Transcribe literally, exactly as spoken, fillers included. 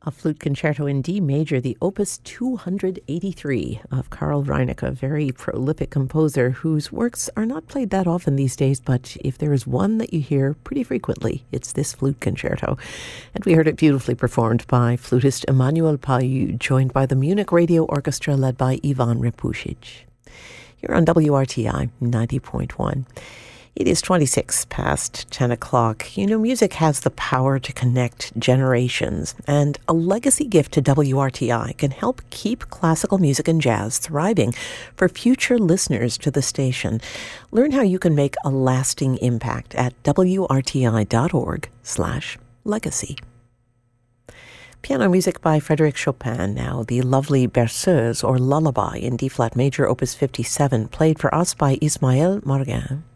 A flute concerto in D major, the opus two hundred eighty-three of Carl Reinecke, a very prolific composer whose works are not played that often these days, but if there is one that you hear pretty frequently, it's this flute concerto. And we heard it beautifully performed by flutist Emanuel Paiu, joined by the Munich Radio Orchestra led by Ivan Repusic. You're on W R T I ninety point one. It is twenty-six past ten o'clock. You know, music has the power to connect generations, and a legacy gift to W R T I can help keep classical music and jazz thriving for future listeners to the station. Learn how you can make a lasting impact at wrti.org slash legacy. Piano music by Frédéric Chopin now, the lovely Berceuse or Lullaby in D-flat major, opus fifty-seven, played for us by Ismaël Margin.